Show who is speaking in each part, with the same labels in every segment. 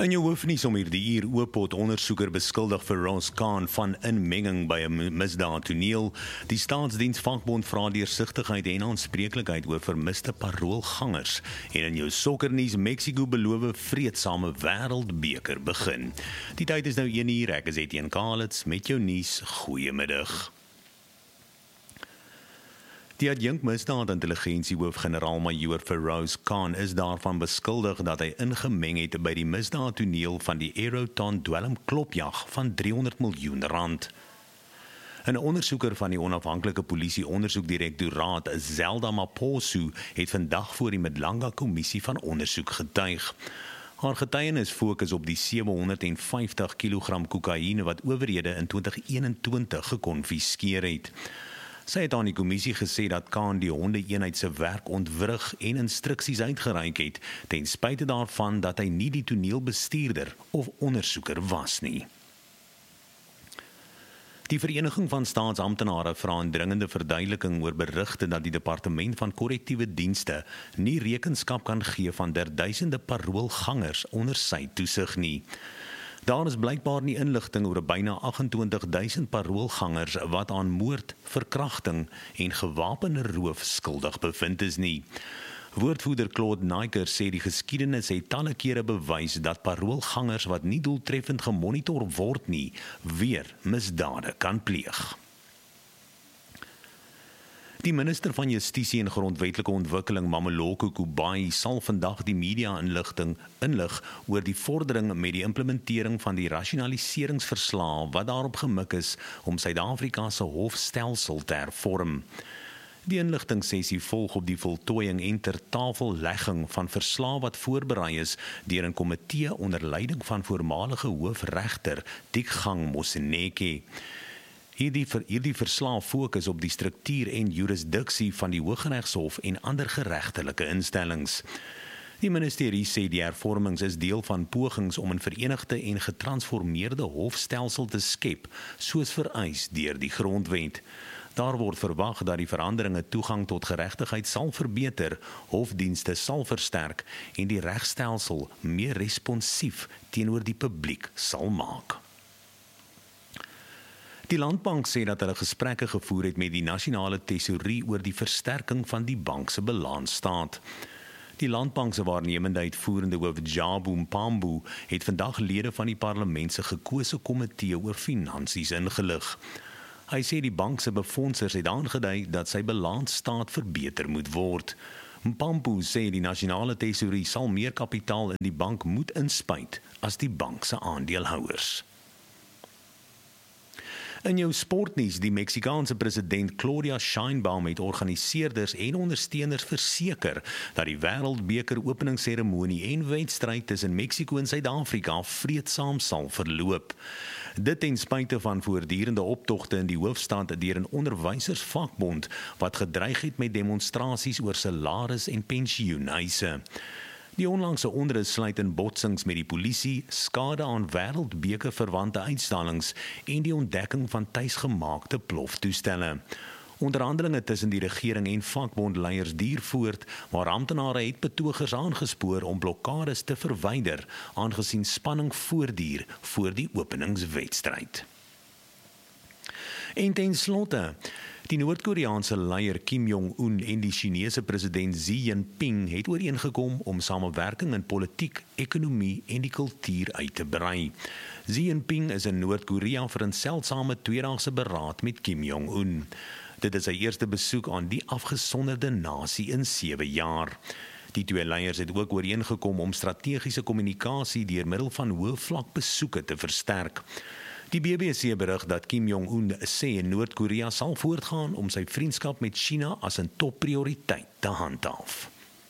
Speaker 1: In jou hoofnuus om hierdie uur Oopot ondersoeker beskuldig Feroz Khan van inmenging by 'n misdaadtoneel. Die Staatsdiensvakbond vra deursigtigheid en aanspreeklikheid oor vermiste paroolgangers. En in jou sokkernuus, Mexico beloof vreedsame wêreldbeker begin. Die tyd is nou 1 uur, ek is Etienne Kalitz met jou nuus. Goeiemiddag. Die adjunkt-misdaad-intelligensiehoof-generaal-majoor Feroz Khan is daarvan beskuldig dat hy ingemeng het by die misdaadtoneel van die Aeroton dwelmklopjag van R300 miljoen. 'n ondersoeker van die onafhanklike polisie-ondersoekdirektoraat, Zelda Maposo, het vandag voor die Madlanga-kommissie van ondersoek getuig. Haar getuienis fokus op die 750 kg kokaïne wat owerhede in 2021 gekonfiskeer het. Sy het aan die kommissie gesê dat Khan die hondeeenheid se werk ontwrig en instruksies uitgereik het, ten spyte daarvan dat hy nie die toneelbestuurder of ondersoeker was nie. Die Vereniging van Staatsamptenare vra 'n dringende verduideliking oor berigte dat die Departement van Korrektiewe Dienste nie rekenskap kan gee van duisende paroolgangers onder sy toesig nie. Daar is blykbaar nie inligting oor byna 28.000 paroolgangers wat aan moord, verkrachting en gewapende roof skuldig bevind is nie. Woordvoerder Claude Naiker sê die geskiedenis het talle kere bewys dat paroolgangers wat nie doeltreffend gemonitor word nie, weer misdade kan pleeg. Die minister van Justisie en Grondwetlike Ontwikkeling, Mameloko Kubayi, sal vandag die media inlig oor die vordering met die implementering van die rasionaliseringsverslag wat daarop gemik is om Suid-Afrika se hofstelsel te hervorm. Die inligtingsessie volg op die voltooiing en tertafellegging van verslae wat voorberei is deur 'n komitee onder leiding van voormalige hoofregter Dikgang Moseneke. Hierdie verslag fokus op die struktuur en jurisdiksie van die Hooggeregshof en ander geregtelike instellings. Die ministerie sê die hervormings is deel van pogings om 'n verenigde en getransformeerde hofstelsel te skep, soos vereis deur die grondwet. Daar word verwag dat die veranderinge toegang tot geregtigheid sal verbeter, hofdienste sal versterk en die regstelsel meer responsief teenoor die publiek sal maak. Die Landbank sê dat hulle gesprekke gevoer het met die nasionale tesourie oor die versterking van die bank se balansstaat. Die Landbank se waarnemende uitvoerende hoof Jabu Mpambu het vandag lede van die parlement se gekose komitee oor finansies ingelig. Hy sê die bank se befondsers het aangedui dat sy balansstaat verbeter moet word. Mpambu sê die nasionale tesourie sal meer kapitaal in die bank moet inspuit as die bank se aandeelhouers. In jou sportnuus, die Meksikaanse president Claudia Sheinbaum het organiseerders en ondersteuners verseker dat die wêreldbeker openingsseremonie en wedstryd tussen Mexico en Suid-Afrika vreedsaam sal verloop. Dit ten spyte van voortdurende optogte in die hoofstad deur 'n onderwysersvakbond wat gedreig het met demonstrasies oor salaris en pensioeneise. Die onlangse onrus sluit in botsings met die polisie, skade aan wêreldbeker-verwante uitstallings en die ontdekking van tuisgemaakte ploftoestelle. Onderhandelinge tussen die regering en vakbondleiers duur voort, maar amptenare het betogers aangespoor om blokkades te verwyder, aangesien spanning voortduur voor die openingswedstryd. En ten slotte, die Noord-Koreaanse leier Kim Jong-un en die Chinese president Xi Jinping het ooreengekom om samewerking in politiek, ekonomie en die kultuur uit te brei. Xi Jinping is in Noord-Korea vir 'n seldsame tweedaagse beraad met Kim Jong-un. Dit is sy eerste besoek aan die afgesonderde nasie in 7 jaar. Die twee leiers het ook ooreengekom om strategiese kommunikasie deur middel van hoë-vlak besoeke te versterk. Die BBC berig dat Kim Jong-un sê Noord-Korea sal voortgaan om sy vriendskap met China as 'n topprioriteit te handhaaf.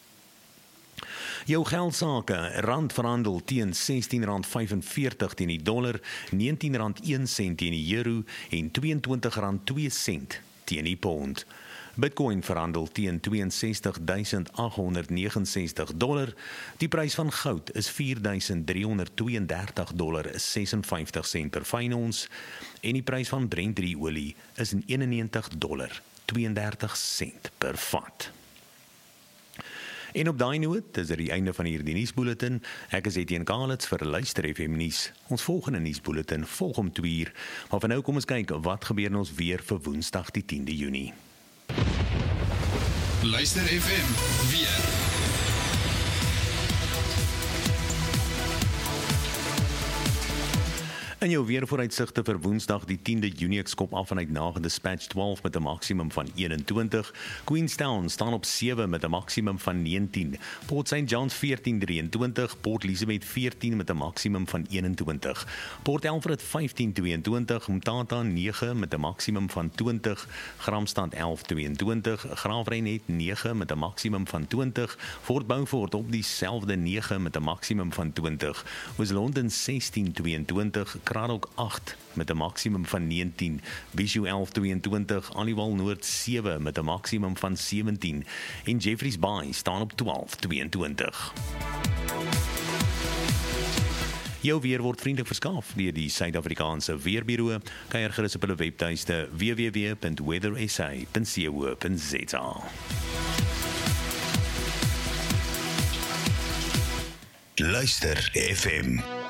Speaker 1: Jou geldsake, rand verhandel teen R16.45 teen die dollar, R19.1 teen die euro en R22.2 teen die pond. Bitcoin verhandel teen $62,869. Die prys van goud is $4,332,56 per fyn ons en die prys van Brent olie is $91,32 per vat. En op daai noot is dit die einde van hierdie nuusbulletin. Ek is Etienne Kalitz vir Luister FM nuus. Ons volgende nuusbulletin volg om 2:00. Maar vir nou kom ons kyk wat gebeur in ons weer vir Woensdag die 10de Junie.
Speaker 2: Luister FM weer.
Speaker 1: In jou weervooruitsigte vir Woensdag die 10de Junie, ek skop af vanuit Nagedispatch 12 met 'n maksimum van 21. Queenstown staan op 7 met 'n maksimum van 19. Port St. John's 14:23, Port Elizabeth 14 met 'n maksimum van 21. Port Alfred 15:22, Mtata 9 met 'n maksimum van 20. Gramstad 11:22, Graafrenet 9 met 'n maksimum van 20. Fort Beaufort op dieselfde 9 met 'n maksimum van 20. Oos-London 16:22, Cradock 8 met 'n maksimum van 19, Viseu 11:22, Aliwal Noord 7 met 'n maksimum van 17 en Jeffreys Bay staan op 12:22. Jou weer word vriendelik verskaaf deur die Suid-Afrikaanse Weerbureau. Kyk gerus op hulle webtuiste www.weathersa.co.za.
Speaker 2: Luister FM.